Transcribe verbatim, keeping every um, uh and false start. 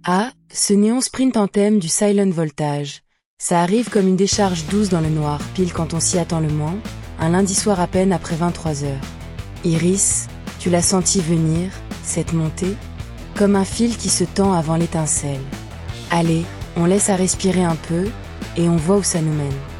Ah, ce néon sprint en thème du silent voltage. Ça arrive comme une décharge douce dans le noir, pile quand on s'y attend le moins, un lundi soir à peine après vingt-trois heures. Iris, tu l'as senti venir, cette montée? Comme un fil qui se tend avant l'étincelle. Allez, on laisse à respirer un peu, et on voit où ça nous mène.